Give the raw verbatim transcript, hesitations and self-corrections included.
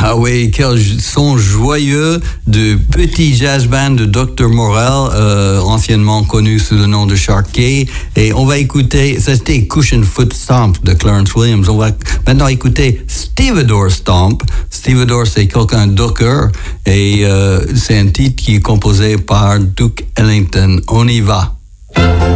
Ah oui, quel son joyeux de petit jazz band de docteur Morel, euh, anciennement connu sous le nom de Sharkey. Et on va écouter, ça c'était Cushion Foot Stomp de Clarence Williams. On va maintenant écouter Stevedore Stomp. Stevedore, c'est quelqu'un d'Hooker et euh, c'est un titre qui est composé par Duke Ellington. On y va.